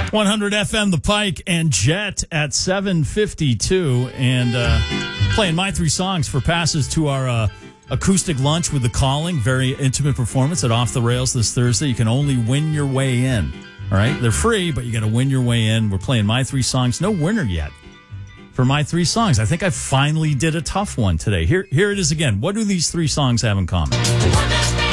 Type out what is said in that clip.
100 FM, The Pike, and Jet at 7:52, and playing my three songs for passes to our acoustic lunch with The Calling. Very intimate performance at Off the Rails this Thursday. You can only win your way in. All right, they're free, but you got to win your way in. We're playing my three songs. No winner yet for my three songs. I think I finally did a tough one today. Here it is again. What do these three songs have in common?